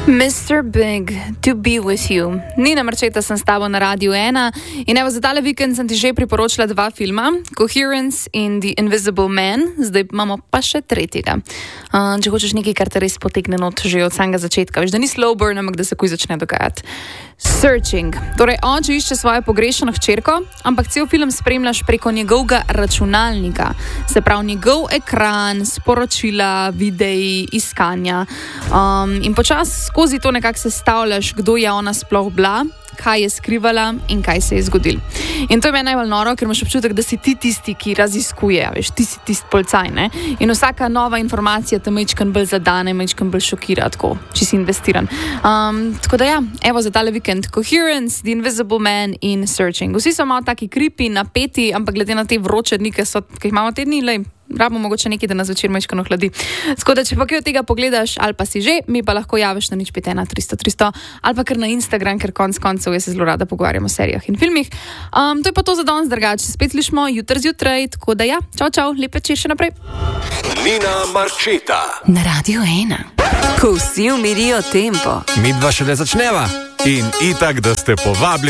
Mr. Big, to be with you. Nina Marčeta sem s tabo na Radiu 1 in evo za tale vikend sem ti že priporočila dva filma, Coherence in The Invisible Man, zdaj imamo pa še tretjega. Če hočeš nekaj, kar te res potegne not že od samega začetka, veš, da ni slow burn, ampak da se kuj začne dogajati. Searching. Torej, oče išče svojo pogrešano hčerko, ampak cel film spremljaš preko njegovega računalnika. Se pravi, njegov ekran, sporočila, videi, iskanja. In počasi skozi to nekako sestavljaš, kdo je ona sploh bila, kaj je skrivala in kaj se je zgodilo. In to je meni najbolj noro, ker imaš občutek, da si ti tisti, ki raziskuje, veš, ti si tisti policaj, ne? In vsaka nova informacija te majčkan bolj zadane, majčkan bolj šokira, tako, če si investiran. Tako da ja, evo za tale vikend Coherence, The Invisible Man in Searching. Vsi so malo taki creepy, napeti, ampak glede na te vroče dni, ki jih imamo te dni, lej, rabimo mogoče nekaj, da nas večer majčkano hladi. Tako da, če pa kaj od tega pogledaš, ali pa si že, mi pa lahko javiš na 051 300 300, ali pa kar na Instagram, ker konc koncev jaz se zelo rada pogovarjam o serijah in filmih. To je pa to za danes, drugače. Spet slišimo jutri zjutraj, tako da ja, čau, lep večer še naprej. Nina Marčeta na Radiu 1. Ko vsi umirijo tempo, mi dva šele začneva in itak, da ste povabljeni.